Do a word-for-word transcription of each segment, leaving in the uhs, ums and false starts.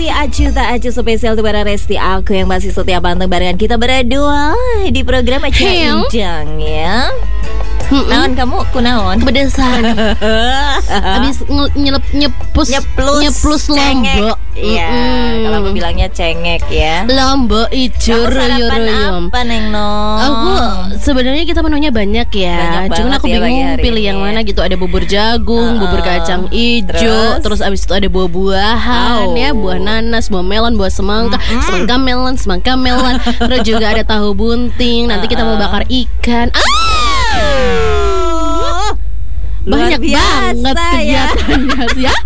Resti Acu tak Acu spesial tuh para Resti aku yang masih setia panteng barengan kita berdua di program Acu Indang ya. Naon kamu kunaon? Kepedesan. Habis nyelep nyepus Nyeplus, nyeplus lombok. Iya, kalau aku bilangnya cengek ya. Lombok ijo Kamu royo sarapan royo. apa Neng Nong? Aku sebenarnya kita menunya banyak ya. Banyak Cuman banget aku ya bingung hari pilih ini yang ya. mana gitu. Ada bubur jagung, Uh-uh. bubur kacang ijo, Terus? terus abis itu ada buah-buahan Oh. ya, buah nanas, buah melon, buah semangka, semangka melon, semangka melon. Terus juga ada tahu bunting. Nanti kita mau bakar ikan. Ah! Luar Banyak biasa banget ya. kegiatannya sih ya.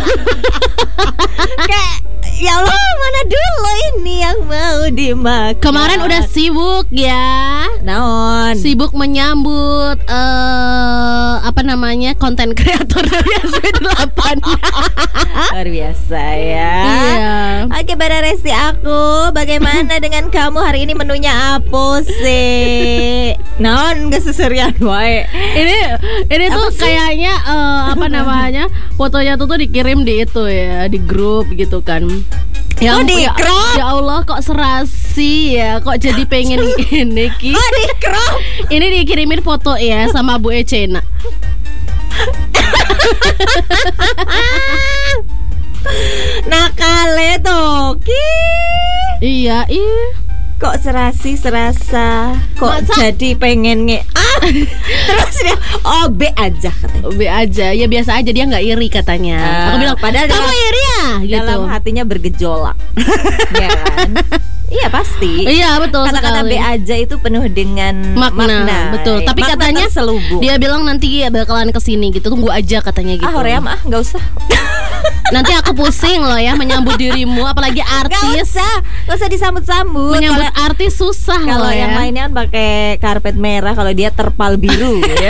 Kayak ya Allah, mana dulu ini yang mau dimakan. Kemarin udah sibuk ya. Naon? Sibuk menyambut eh apa namanya konten kreator dari S B delapan. Luar biasa ya. Iya. Oke, Bara Resti aku, bagaimana dengan kamu hari ini menunya apa sih? Naon gak seserian wae. Ini ini Apa tuh sih? kayaknya eh, apa namanya fotonya tuh tuh dikirim di itu ya, di grup gitu kan. Ya, Oh, di ya, crop? ya Allah kok serasi ya, kok jadi pengen ini Ki. Oh, di crop. Ini dikirimin foto ya sama Bu Ecena. Nakale tuh Ki. Iya, ih. Kok serasi serasa. Kok Masa? jadi pengen nge ah. Terus dia oh B aja katanya. B aja, ya biasa aja, dia nggak iri katanya. Ah, Aku bilang, padahal kamu dalam- iri ya? Gitu. Dalam hatinya bergejolak. Iya kan? Iya pasti. Iya betul Kata-kata B sekali. aja itu penuh dengan Makna, betul. Tapi Makna katanya terselubung. dia bilang nanti bakalan kesini gitu, tunggu aja katanya gitu. Ah Hoream ah nggak usah. Nanti aku pusing loh ya menyambut dirimu, apalagi Nggak artis. usah, nggak usah disambut-sambut. Menyambut Kalau- artis susah Kalau loh ya. yang lainnya kan pakai karpet merah, kalau dia terpal biru ya.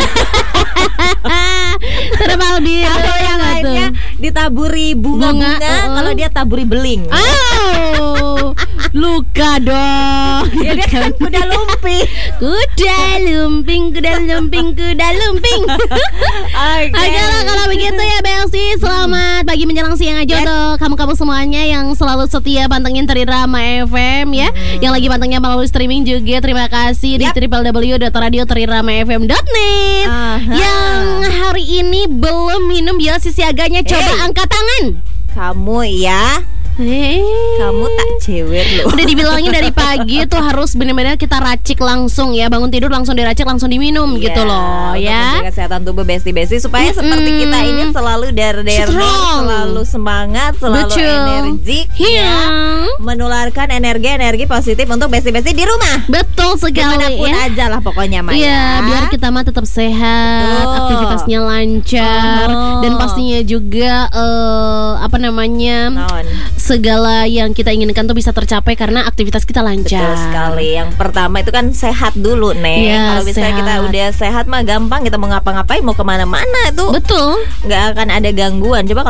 Terpal biru. Kalau yang gitu. lainnya ditaburi bunga-bunga, Bunga, uh-uh. kalau dia taburi beling. Oh, luka dong. Ya dia kan kuda lumping. Kuda lumping, kuda lumping, kuda lumping. Oke. Oke lah kalau begitu ya Belsi, selamat pagi menjelang siang aja Yes. untuk kamu-kamu semuanya yang selalu setia pantengin Trirama F M ya. Yang lagi pantengnya melalui streaming juga, terima kasih di Yap. w w w dot radio trirama f m dot net. Aha. Yang hari ini belum minum ya si siaganya, coba Hey. angkat tangan. Kamu ya, Hei. kamu tak cewek loh. Udah dibilangin dari pagi tuh harus benar-benar kita racik langsung ya, bangun tidur langsung diracik langsung diminum gitu loh Untuk ya. menjaga kesehatan tubuh besti-besti supaya Mm-mm. seperti kita ini selalu der-der, Strong. selalu semangat, selalu Betul. energik Iya. ya. Menularkan energi-energi positif untuk besti-besti di rumah. Betul sekali Dimanapun ya. aja lah pokoknya Maya. Iya, biar kita mah tetap sehat, Betul. aktivitasnya lancar, Oh. dan pastinya juga eh, apa namanya Naon? segala yang kita inginkan tuh bisa tercapai karena aktivitas kita lancar. Betul sekali. Yang pertama itu kan sehat dulu, Nek. Iya, Kalau misalnya sehat. kita udah sehat mah gampang, kita mau ngapa-ngapain, mau kemana-mana tuh Betul. nggak akan ada gangguan. Coba